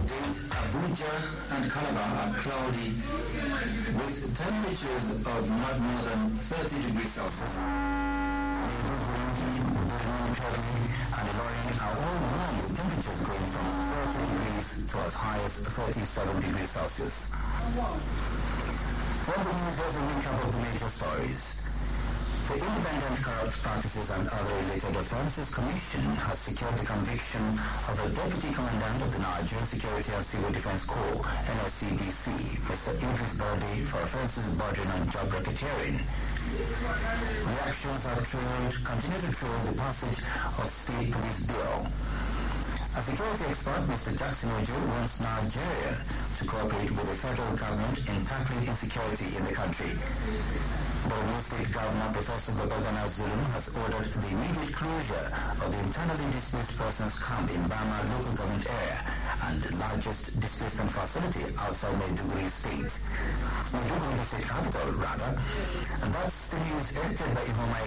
Abuja and Calabar are cloudy with temperatures of not more than 30 degrees Celsius. And Ilorin are all warm with temperatures going from 40 degrees to as high as 37 degrees Celsius. For the news, there's a recap of the major stories. The Independent Corrupt Practices and Other Related Offences Commission has secured the conviction of a Deputy Commandant of the Nigerian Security and Civil Defense Corps, NSCDC, Mr. Idris Bade, for offences bordering on job racketeering. Reactions continue to trail the passage of State Police Bill. A security expert, Mr. Jackson Ojo, wants Nigeria to cooperate with the federal government in tackling insecurity in the country. Borno State Governor Professor Babagana Zulum has ordered the immediate closure of the internally displaced persons camp in Bama local government area and the largest displacement facility outside Maiduguri State. Maiduguri State capital, rather. And that's the news edited by Ihoma